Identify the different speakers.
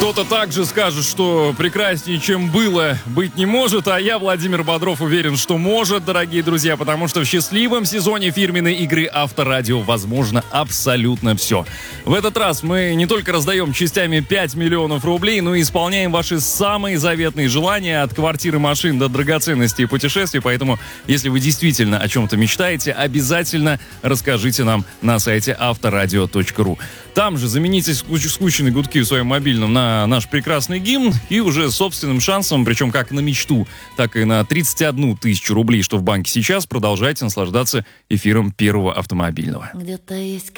Speaker 1: Кто-то также скажет, что прекраснее, чем было, быть не может, а я, Владимир Бодров, уверен, что может, дорогие друзья, потому что в счастливом сезоне фирменной игры Авторадио возможно абсолютно все. В этот раз мы не только раздаем частями 5 миллионов рублей, но и исполняем ваши самые заветные желания от квартиры, машин до драгоценностей и путешествий, поэтому, если вы действительно о чем-то мечтаете, обязательно расскажите нам на сайте авторадио.ру. Там же замените скучные гудки в своем мобильном на наш прекрасный гимн и уже собственным шансом, причем как на мечту, так и на 31 тысячу рублей, что в банке сейчас, продолжайте наслаждаться эфиром первого автомобильного.
Speaker 2: Где-то есть